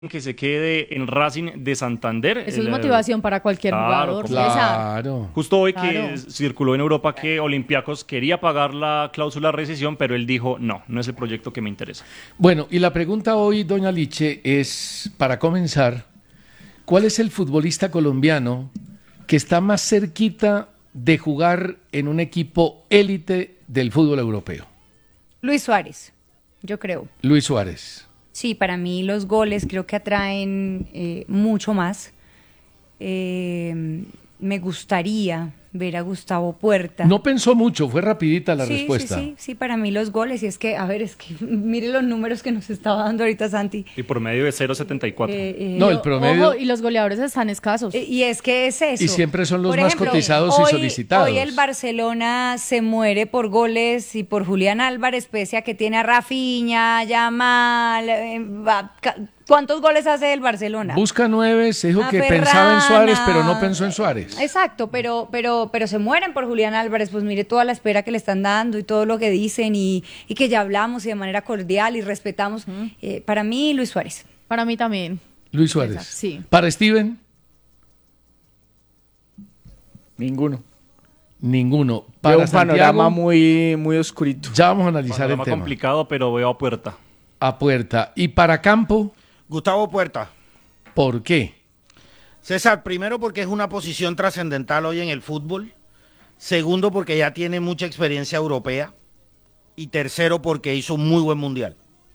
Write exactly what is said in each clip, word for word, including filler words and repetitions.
que se quede en Racing de Santander. Eso El, es motivación para cualquier claro, jugador. Claro. Justo hoy Claro. que circuló en Europa que Olympiacos quería pagar la cláusula de rescisión, pero él dijo, no, no es el proyecto que me interesa. Bueno, y la pregunta hoy, doña Liche, es, para comenzar, ¿cuál es el futbolista colombiano que está más cerquita de jugar en un equipo élite del fútbol europeo? Luis Suárez, yo creo. Luis Suárez. Sí, para mí los goles creo que atraen eh, mucho más. Eh, me gustaría ver a Gustavo Puerta. No pensó mucho, fue rapidita la sí, respuesta. Sí, sí, sí, para mí los goles. Y es que, a ver, es que mire los números que nos estaba dando ahorita Santi. Y por medio de cero coma setenta y cuatro. Eh, eh, No, el promedio. Ojo, y los goleadores están escasos. Eh, Y es que es eso. Y siempre son los Por más ejemplo, cotizados y hoy- solicitados. Hoy el Barcelona se muere por goles y por Julián Álvarez, pese a que tiene a Rafinha, Yamal. eh, va- ca- ¿Cuántos goles hace el Barcelona? Busca nueve, se dijo A que Ferran, pensaba en Suárez, a- pero no pensó en Suárez. Exacto, pero, pero, pero se mueren por Julián Álvarez, pues mire toda la espera que le están dando y todo lo que dicen y, y que ya hablamos y de manera cordial y respetamos. Eh, para mí, Luis Suárez. Para mí también. Luis Suárez. Exacto, sí. Para Steven, Ninguno. ninguno. Veo Para un panorama Santiago, muy, muy oscurito. ya vamos a analizar Panorama el tema. complicado, pero veo a Puerta. A Puerta. Y para Campo, Gustavo Puerta. ¿por qué? César, primero porque es una posición trascendental hoy en el fútbol. Segundo porque ya tiene mucha experiencia europea. Y tercero porque hizo un muy buen mundial.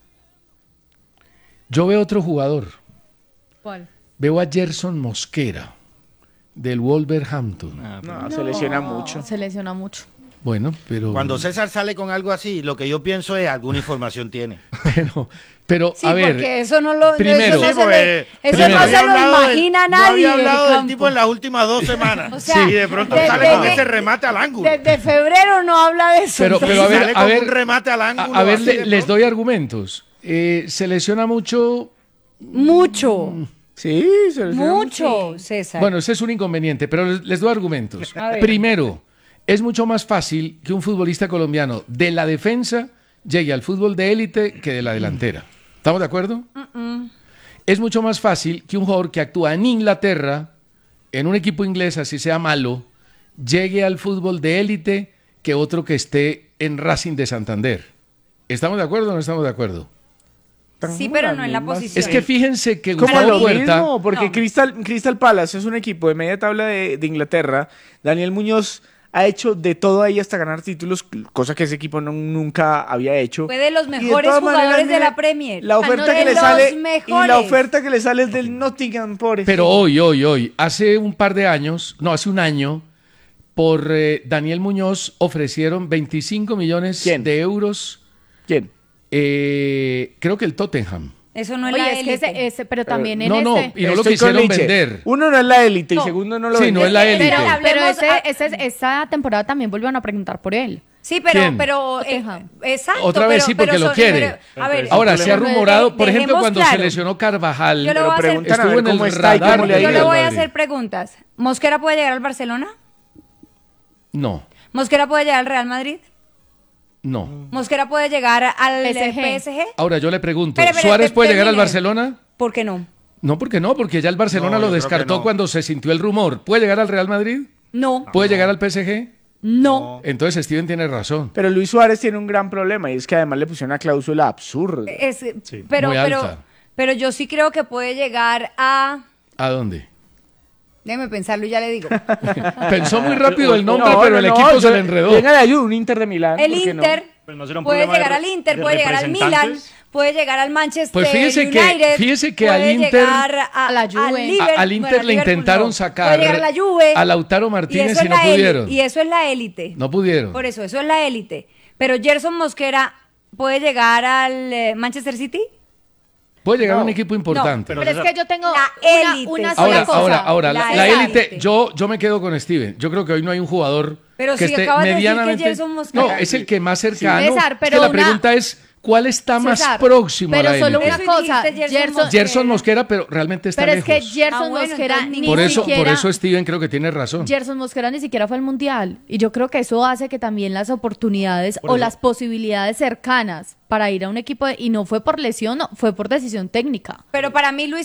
Yo veo otro jugador. ¿Cuál? Veo a Gerson Mosquera, del Wolverhampton. Ah, No, se lesiona mucho. Se lesiona mucho. Bueno, pero... Cuando César sale con algo así, lo que yo pienso es alguna información tiene. Pero, pero Sí, a ver... porque eso no lo, primero- eso no Sí, se, porque- le- eso primero- no No se había lo hablado del- imagina No nadie. había hablado el del campo. tipo en las últimas dos semanas. O sea, y de pronto de- sale de- con ese remate al ángulo. Desde febrero no habla de eso. Pero, pero a ver, sale a con ver, un remate al a, ángulo. a ver, así le- de les pronto. doy argumentos. Eh, se lesiona mucho... Mucho, Sí, se lesiona mucho, César. Bueno, ese es un inconveniente, pero les, les doy argumentos. A ver. Primero, es mucho más fácil que un futbolista colombiano de la defensa llegue al fútbol de élite que de la delantera. ¿Estamos de acuerdo? Es mucho más fácil que un jugador que actúa en Inglaterra, en un equipo inglés, así sea malo, llegue al fútbol de élite que otro que esté en Racing de Santander. ¿Estamos de acuerdo o no estamos de acuerdo? Sí, pero no en la mismas- posición. Es que fíjense que Como Gustavo lo Puerta... mismo, porque No. Crystal, Crystal Palace es un equipo de media tabla de, de Inglaterra. Daniel Muñoz ha hecho de todo ahí hasta ganar títulos, cosa que ese equipo no- nunca había hecho. Fue de los Y de mejores todas jugadores maneras, de mire, la Premier. La oferta De que le los sale y la mejores. oferta que le sale es del Nottingham Forest. Pero hoy, hoy, hoy, hace un par de años, no, hace un año, por eh, Daniel Muñoz ofrecieron veinticinco millones ¿Quién? de euros, ¿Quién? eh, creo que el Tottenham. Eso no es Oye, la es que élite. ese, ese- pero también en no, no, este... y no lo Estoy con quisieron Liche. vender. Uno no es la élite y No. segundo no lo Sí, vende. no es la Eh, élite. Pero, pero Hablemos ese, a- ese- esta temporada también volvieron a preguntar por él. Sí, pero, ¿Quién? pero, eh, Tottenham. exacto. Otra vez pero- sí, porque pero lo son- quiere. pero, a ver, Ahora, se ha pero rumorado, de- por ejemplo, dejemos cuando se claro. lesionó Carvajal, Yo le voy Pero a hacer- preguntan a estuvo ver en el cómo está y radar cómo le ha de Yo ido. le voy a Madrid. hacer preguntas. ¿Mosquera puede llegar al Barcelona? No, ¿Mosquera puede llegar al Real Madrid? no. ¿Mosquera puede llegar al P S G. P S G? Ahora yo le pregunto, Espere, espere, ¿Suárez te- puede llegar al termine. Barcelona? ¿Por qué no? No, porque no, porque ya el Barcelona No, lo yo creo que descartó no. cuando se sintió el rumor. ¿Puede llegar al Real Madrid? No. ¿Puede llegar al P S G? No. Entonces Steven tiene razón. Pero Luis Suárez tiene un gran problema y es que además le pusieron una cláusula absurda. Es, pero, muy pero, alta. pero yo sí creo que puede llegar a... ¿A dónde? Déjeme pensarlo y ya le digo. Pensó muy rápido el nombre, No, pero no, el no, equipo yo- se le enredó. Venga de ayuda, un Inter de Milán. El ¿por qué no? Inter Pero no será un puede problema de llegar re- al Inter, de puede llegar al Milan, representantes. puede llegar al Manchester Pues fíjese que- United, fíjese que puede al Inter- llegar a, a la Juve. al A- Liverpool, al Inter bueno, al le Liverpool intentaron no. sacar puede llegar a la Juve, a Lautaro Martínez eso y es no la éli- pudieron. y eso es la élite. No pudieron. Por eso, eso es la élite. Pero Gerson Mosquera puede llegar al eh, Manchester City. Puede llegar a No. un equipo importante. Pero Pero es César- que yo tengo La una, élite. una Ahora, sola Ahora, cosa. ahora, ahora, La la, la élite. élite, yo, yo me quedo con Steven. Yo creo que hoy no hay un jugador Pero que si esté acabas de decir que medianamente. Gerson Mosquera- No, es el que más cercano. César, Es pero que la una- pregunta es, ¿cuál está más César, próximo pero a la solo élite? una Eso cosa, dijiste, Gerson Gerson, Mosquera. Gerson Mosquera, pero realmente está pero es que lejos. Gerson Ah, bueno, Mosquera entonces ni por eso, siquiera... por eso Steven creo que tiene razón. Gerson Mosquera ni siquiera fue al Mundial. Y yo creo que eso hace que también las oportunidades Por o eso- las posibilidades cercanas para ir a un equipo de- y no fue por lesión, no, fue por decisión técnica. Pero para mí Luis